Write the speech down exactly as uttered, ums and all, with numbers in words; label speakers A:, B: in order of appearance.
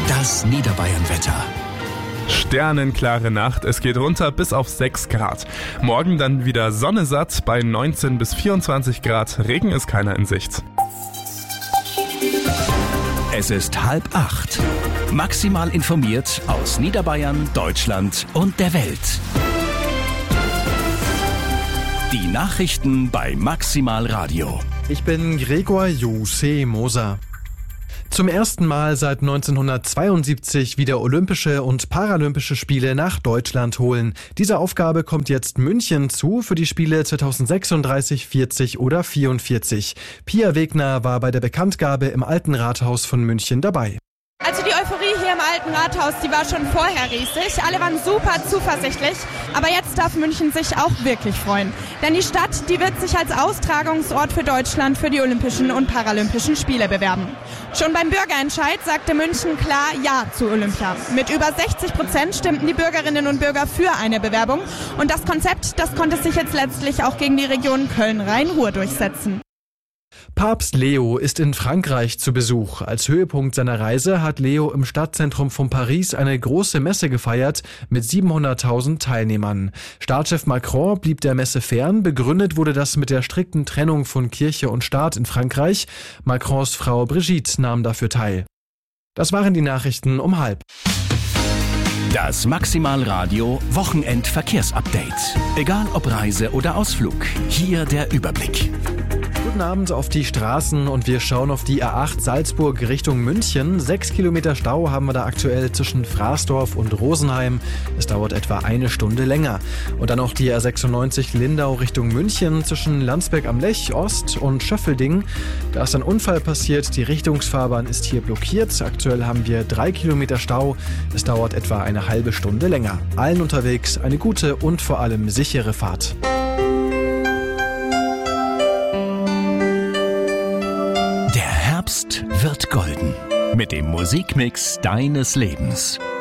A: Das Niederbayern-Wetter.
B: Sternenklare Nacht, es geht runter bis auf sechs Grad. Morgen dann wieder Sonne satt bei neunzehn bis vierundzwanzig Grad. Regen ist keiner in Sicht.
A: Es ist halb acht. Maximal informiert aus Niederbayern, Deutschland und der Welt. Die Nachrichten bei Maximal Radio.
C: Ich bin Gregor Jose Moser. Zum ersten Mal seit neunzehnhundertzweiundsiebzig wieder Olympische und Paralympische Spiele nach Deutschland holen. Dieser Aufgabe kommt jetzt München zu für die Spiele zweitausendsechsunddreißig, vierzig oder vierundvierzig. Pia Wegner war bei der Bekanntgabe im Alten Rathaus von München dabei.
D: Also die Euphorie hier im Alten Rathaus, die war schon vorher riesig. Alle waren super zuversichtlich. Aber jetzt darf München sich auch wirklich freuen. Denn die Stadt, die wird sich als Austragungsort für Deutschland für die Olympischen und Paralympischen Spiele bewerben. Schon beim Bürgerentscheid sagte München klar Ja zu Olympia. Mit über sechzig Prozent stimmten die Bürgerinnen und Bürger für eine Bewerbung. Und das Konzept, das konnte sich jetzt letztlich auch gegen die Region Köln-Rhein-Ruhr durchsetzen.
C: Papst Leo ist in Frankreich zu Besuch. Als Höhepunkt seiner Reise hat Leo im Stadtzentrum von Paris eine große Messe gefeiert mit siebenhunderttausend Teilnehmern. Staatschef Macron blieb der Messe fern. Begründet wurde das mit der strikten Trennung von Kirche und Staat in Frankreich. Macrons Frau Brigitte nahm dafür teil. Das waren die Nachrichten um halb.
A: Das Maximal Radio Wochenend-Verkehrsupdate. Egal ob Reise oder Ausflug, hier der Überblick.
C: Guten Abend auf die Straßen und wir schauen auf die A acht Salzburg Richtung München. Sechs Kilometer Stau haben wir da aktuell zwischen Fraßdorf und Rosenheim. Es dauert etwa eine Stunde länger. Und dann auch die A sechsundneunzig Lindau Richtung München zwischen Landsberg am Lech Ost und Schöffelding. Da ist ein Unfall passiert, die Richtungsfahrbahn ist hier blockiert. Aktuell haben wir drei Kilometer Stau. Es dauert etwa eine halbe Stunde länger. Allen unterwegs eine gute und vor allem sichere Fahrt.
A: Der Herbst wird golden mit dem Musikmix deines Lebens.